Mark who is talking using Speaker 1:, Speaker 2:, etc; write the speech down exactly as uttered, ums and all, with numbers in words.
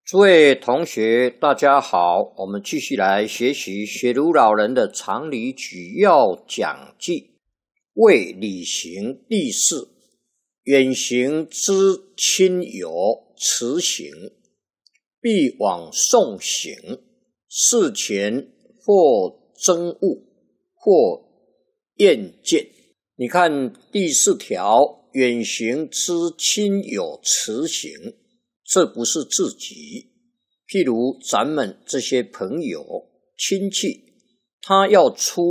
Speaker 1: 诸位同学，大家好，我们继续来学习学儒老人的常理举要讲记，为礼行第四，远行之亲友辞行，必往送行，事前或憎恶，或厌见。你看第四条，远行之亲友辞行，这不是自己，譬如咱们这些朋友亲戚，他要出